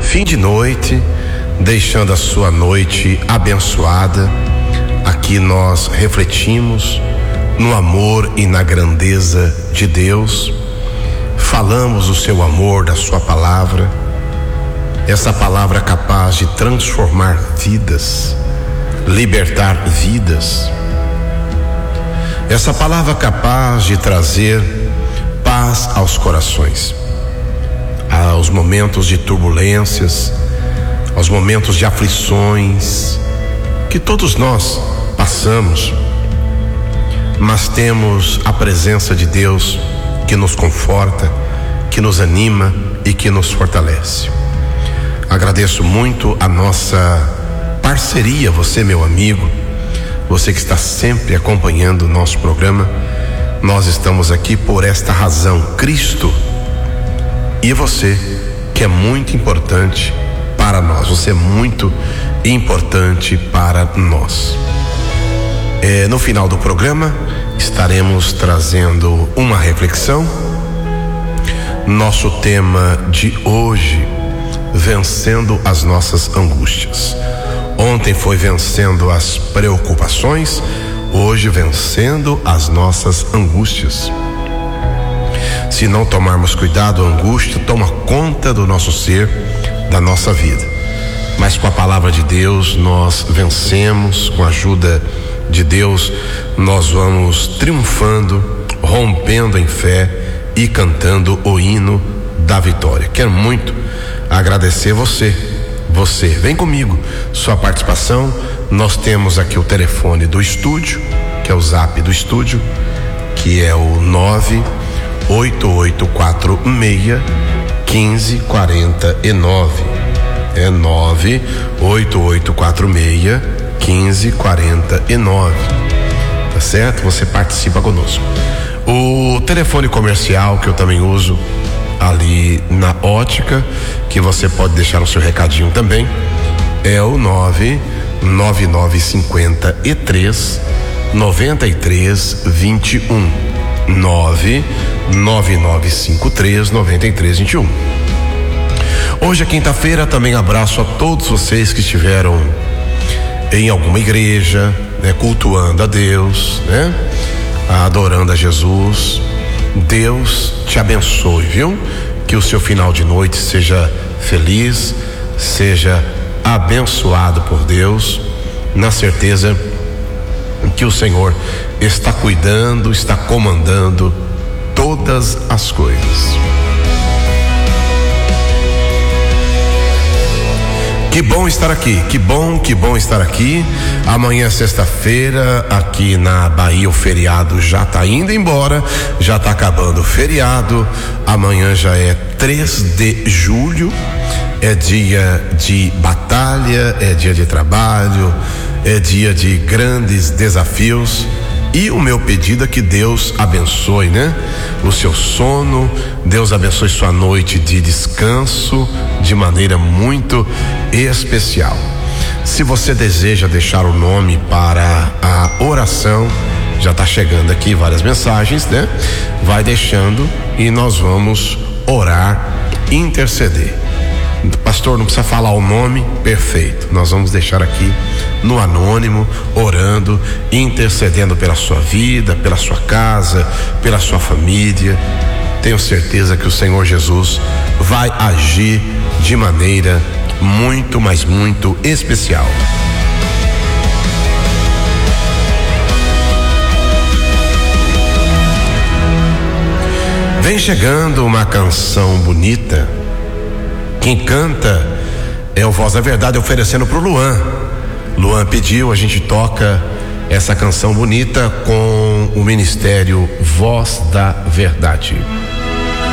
fim de noite, deixando a sua noite abençoada. Aqui nós refletimos no amor e na grandeza de Deus, falamos o seu amor, da sua palavra, essa palavra capaz de transformar vidas, libertar vidas, essa palavra capaz de trazer paz aos corações, aos momentos de turbulências, aos momentos de aflições que todos nós passamos, mas temos a presença de Deus que nos conforta, que nos anima e que nos fortalece. Agradeço muito a nossa parceria, você, meu amigo, você que está sempre acompanhando o nosso programa. Nós estamos aqui por esta razão, Cristo e você, que é muito importante para nós, você é muito importante para nós. No final do programa estaremos trazendo uma reflexão. Nosso tema de hoje: vencendo as nossas angústias. Ontem foi vencendo as preocupações, hoje vencendo as nossas angústias. Se não tomarmos cuidado, a angústia toma conta do nosso ser, da nossa vida. Mas com a palavra de Deus nós vencemos, com a ajuda de Deus nós vamos triunfando, rompendo em fé e cantando o hino da vitória. Quero muito agradecer você, vem comigo, sua participação. Nós temos aqui o telefone do estúdio, que é o zap do estúdio, que é o 98846-1549. É 98846-1549. Tá certo? Você participa conosco. O telefone comercial que eu também uso ali na ótica, que você pode deixar o seu recadinho também, é o 99953-9321. 99953-9321. Hoje é quinta-feira. Também abraço a todos vocês que estiveram em alguma igreja, né, cultuando a Deus, né, adorando a Jesus. Deus te abençoe, viu? Que o seu final de noite seja feliz, seja abençoado por Deus, na certeza que o Senhor está cuidando, está comandando todas as coisas. Que bom estar aqui, que bom estar aqui. Amanhã é sexta-feira, aqui na Bahia o feriado já está indo embora, já está acabando o feriado. Amanhã já é 3 de julho, é dia de batalha, é dia de trabalho, é dia de grandes desafios. E o meu pedido é que Deus abençoe, né, o seu sono, Deus abençoe sua noite de descanso de maneira muito especial. Se você deseja deixar o nome para a oração, já está chegando aqui várias mensagens, né? Vai deixando e nós vamos orar, interceder. Pastor, não precisa falar o nome? Perfeito, nós vamos deixar aqui no anônimo, orando, intercedendo pela sua vida, pela sua casa, pela sua família. Tenho certeza que o Senhor Jesus vai agir de maneira muito, mas muito especial. Vem chegando uma canção bonita. Quem canta é o Voz da Verdade, oferecendo pro Luan. Luan pediu, a gente toca essa canção bonita com o Ministério Voz da Verdade.